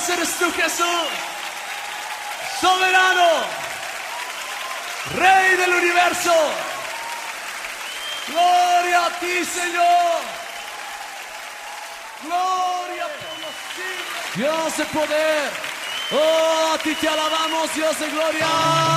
Dios eres tú, Jesús. Soberano, Rey del universo. Gloria a ti, Señor. Gloria por los siglos. Dios de poder. Oh, a ti te alabamos, Dios de gloria.